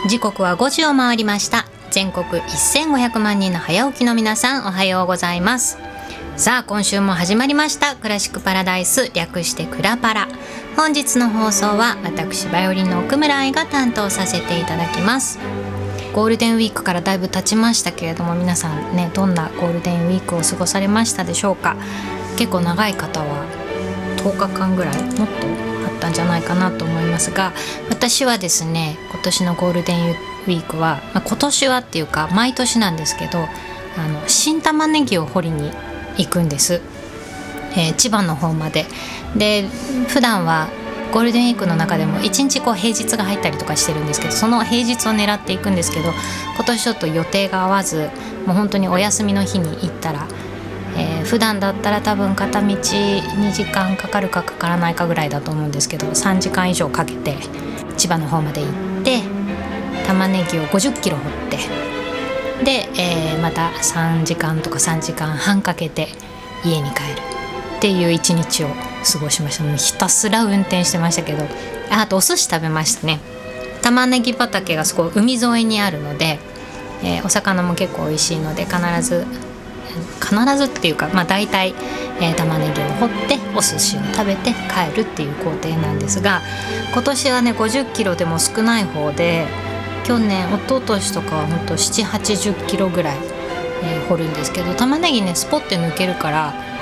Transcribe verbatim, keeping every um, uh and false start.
時刻はごじを回りました。全国せんごひゃくまん人の早起きの皆さん、おはようございます。さあ今週も始まりましたクラシックパラダイス、略してクラパラ。本日の放送は私バイオリンの奥村愛が担当させていただきます。ゴールデンウィークからだいぶ経ちましたけれども、皆さんね、どんなゴールデンウィークを過ごされましたでしょうか。結構長い方はとおかかんぐらいもっとあったんじゃないかなと思いますが、私はですね、今年のゴールデンウィークは、まあ、今年はっていうか毎年なんですけど、あの新玉ねぎを掘りに行くんです、えー、千葉の方まで。で普段はゴールデンウィークの中でもいちにちこう平日が入ったりとかしてるんですけど、その平日を狙っていくんですけど、今年ちょっと予定が合わず、もう本当にお休みの日に行ったら、えー、普段だったら多分片道にじかんかかるかかからないかぐらいだと思うんですけど、さんじかん以上かけて千葉の方まで行って玉ねぎをごじゅっキロ掘って、で、えー、またさんじかんとかさんじかんはんかけて家に帰るっていう一日を過ごしました。もうひたすら運転してましたけど、 あ, あとお寿司食べましたね。玉ねぎ畑がそこ海沿いにあるので、えー、お魚も結構美味しいので、必ず必ずっていうか、まあ、大体、えー、玉ねぎを掘ってお寿司を食べて帰るっていう工程なんですが、今年はねごじゅっキロでも少ない方で、去年一昨年とかはほんとななじゅうはちじゅっキロぐらい、えー、掘るんですけど、玉ねぎねスポッて抜けるから